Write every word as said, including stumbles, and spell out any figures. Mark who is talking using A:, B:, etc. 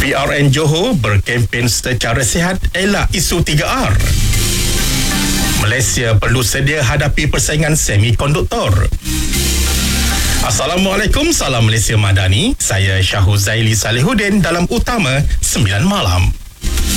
A: B R N Johor berkempen secara sihat elak isu tiga R. Malaysia perlu sedia hadapi persaingan semikonduktor. Assalamualaikum, salam Malaysia Madani. Saya Syahuz Zaili Salihuddin dalam Utama sembilan Malam.